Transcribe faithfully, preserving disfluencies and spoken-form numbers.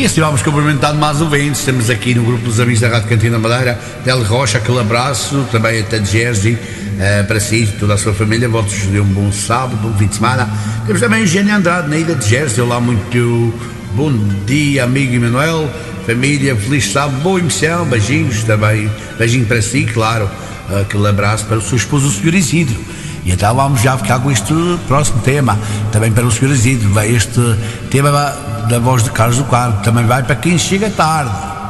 E assim vamos cumprimentando mais ouvintes. Temos aqui no grupo dos amigos da Rádio Cantina Madeira, Del Rocha, aquele abraço, também até de Jersey, uh, para si e toda a sua família. Votos de um bom sábado, bom fim de semana. Temos também o Eugênio Andrade, na ilha de Jersey. Olá, muito bom dia, amigo Emanuel, família, feliz sábado, boa emissão, beijinhos também, beijinho para si, claro, aquele abraço para o seu esposo, o senhor Isidro. E então vamos já ficar com este próximo tema, também para o senhor Isidro. Vai este tema da voz de Carlos do Carmo, também vai para quem chega tarde.